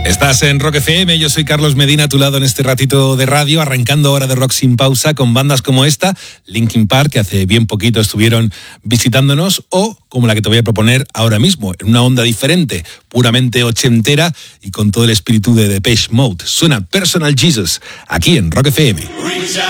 Estás en Rock FM, yo soy Carlos Medina, a tu lado en este ratito de radio, arrancando hora de rock sin pausa con bandas como esta, Linkin Park, que hace bien poquito estuvieron visitándonos, o como la que te voy a proponer ahora mismo, en una onda diferente, puramente ochentera y con todo el espíritu de Depeche Mode. Suena Personal Jesus, aquí en Rock FM.